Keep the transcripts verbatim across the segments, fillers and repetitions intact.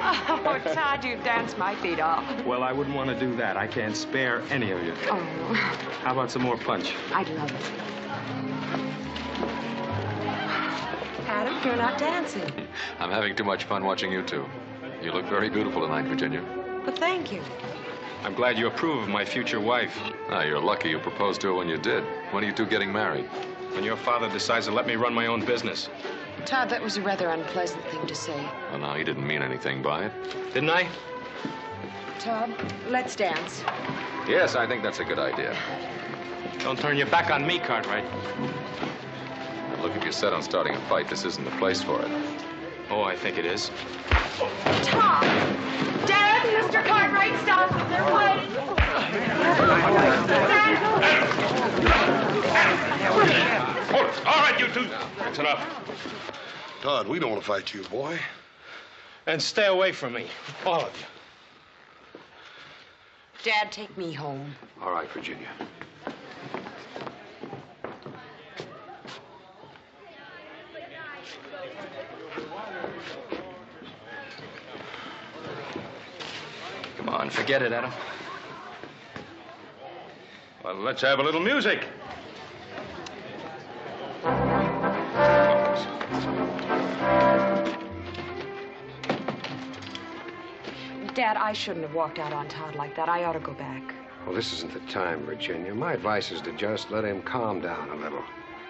Oh, Todd, you've danced my feet off. Well, I wouldn't want to do that. I can't spare any of you. Oh. How about some more punch? I'd love it. Adam, you're not dancing. I'm having too much fun watching you two. You look very beautiful tonight, Virginia. Well, thank you. I'm glad you approve of my future wife. Ah, you're lucky you proposed to her when you did. When are you two getting married? When your father decides to let me run my own business. Todd, that was a rather unpleasant thing to say. Well, now, he didn't mean anything by it. Didn't I? Todd, let's dance. Yes, I think that's a good idea. Don't turn your back on me, Cartwright. And look, if you're set on starting a fight, this isn't the place for it. Oh, I think it is. Todd! Dad, Mister Cartwright, stop. They're fighting. All right, you two. That's enough. Todd, we don't want to fight you, boy. And stay away from me, all of you. Dad, take me home. All right, Virginia. Come on, forget it, Adam. Well, let's have a little music. Dad, I shouldn't have walked out on Todd like that. I ought to go back. Well, this isn't the time, Virginia. My advice is to just let him calm down a little.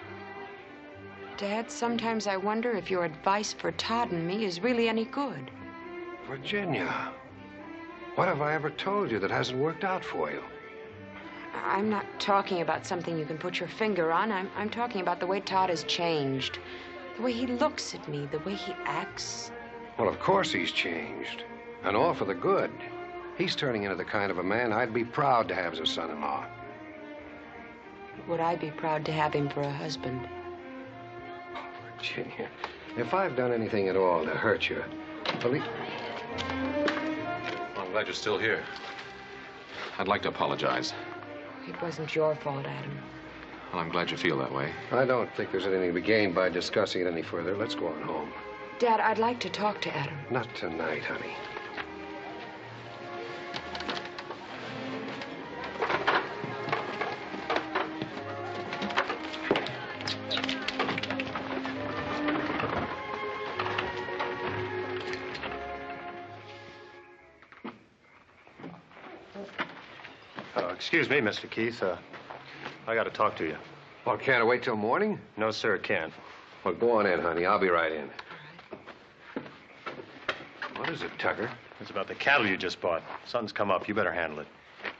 Dad, sometimes I wonder if your advice for Todd and me is really any good. Virginia, what have I ever told you that hasn't worked out for you? I'm not talking about something you can put your finger on. I'm, I'm talking about the way Todd has changed. The way he looks at me, the way he acts. Well, of course he's changed. And all for the good. He's turning into the kind of a man I'd be proud to have as a son-in-law. Would I be proud to have him for a husband? Oh, Virginia, if I've done anything at all to hurt you, believe... Well, I'm glad you're still here. I'd like to apologize. It wasn't your fault, Adam. Well, I'm glad you feel that way. I don't think there's anything to be gained by discussing it any further. Let's go on home. Dad, I'd like to talk to Adam. Not tonight, honey. Excuse me, Mister Keith. Uh, I got to talk to you. Well, can't it wait till morning? No, sir, it can't. Well, go on in, honey. I'll be right in. What is it, Tucker? It's about the cattle you just bought. Sun's come up. You better handle it.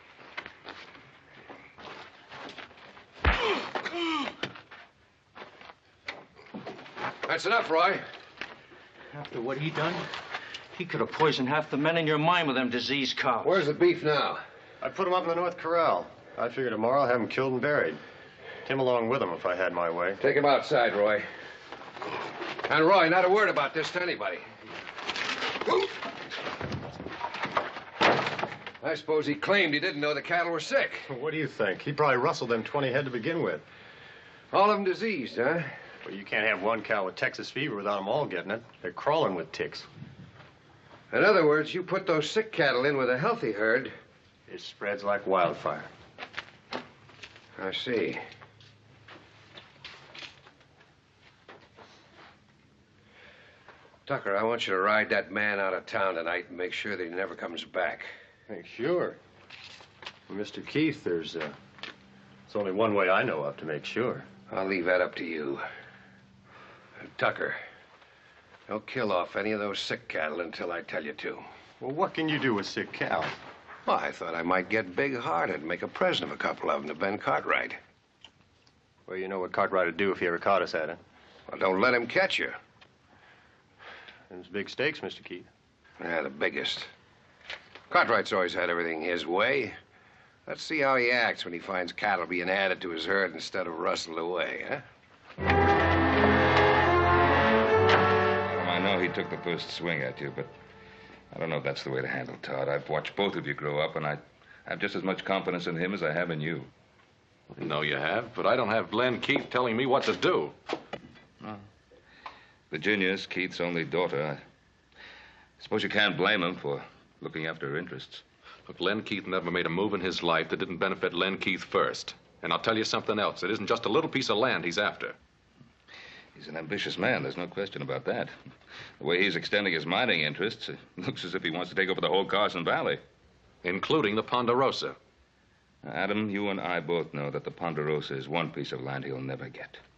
That's enough, Roy. After what he done, he could have poisoned half the men in your mine with them diseased cows. Where's the beef now? I put him up in the North Corral. I figure tomorrow I'll have him killed and buried. Tim along with him if I had my way. Take him outside, Roy. And Roy, not a word about this to anybody. I suppose he claimed he didn't know the cattle were sick. What do you think? He probably rustled them twenty head to begin with. All of them diseased, huh? Well, you can't have one cow with Texas fever without them all getting it. They're crawling with ticks. In other words, you put those sick cattle in with a healthy herd. It spreads like wildfire. I see. Tucker, I want you to ride that man out of town tonight and make sure that he never comes back. Hey, sure. Well, Mister Keith, there's, uh, there's only one way I know of to make sure. I'll leave that up to you. Uh, Tucker, don't kill off any of those sick cattle until I tell you to. Well, what can you do with sick cow? Well, I thought I might get big-hearted and make a present of a couple of them to Ben Cartwright. Well, you know what Cartwright would do if he ever caught us at it. Well, don't let him catch you. Them's big stakes, Mister Keith. Yeah, the biggest. Cartwright's always had everything his way. Let's see how he acts when he finds cattle being added to his herd instead of rustled away, huh? Well, I know he took the first swing at you, but I don't know if that's the way to handle Todd. I've watched both of you grow up, and I have just as much confidence in him as I have in you. No, you have, but I don't have Glenn Keith telling me what to do. No. Virginia's Keith's only daughter. I Suppose you can't blame him for looking after her interests. Look, Len Keith never made a move in his life that didn't benefit Len Keith first. And I'll tell you something else. It isn't just a little piece of land he's after. He's an ambitious man. There's no question about that. The way he's extending his mining interests, it looks as if he wants to take over the whole Carson Valley. Including the Ponderosa. Adam, you and I both know that the Ponderosa is one piece of land he'll never get.